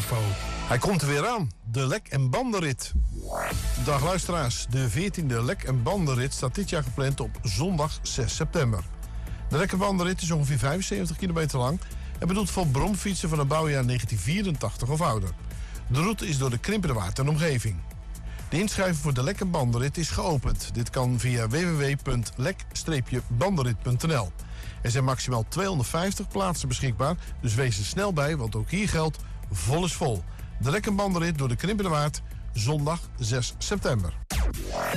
info. Hij komt er weer aan, de Lek en Bandenrit. Dag luisteraars, de 14e Lek en Bandenrit staat dit jaar gepland op zondag 6 september. De Lek en Bandenrit is ongeveer 75 kilometer lang en bedoeld voor bromfietsen van het bouwjaar 1984 of ouder. De route is door de Krimpenerwaard en omgeving. De inschrijving voor de Lek en Bandenrit is geopend. Dit kan via www.lek-bandenrit.nl. Er zijn maximaal 250 plaatsen beschikbaar, dus wees er snel bij, want ook hier geldt, vol is vol. De Lek en Bandenrit door de Krimpenerwaard, zondag 6 september.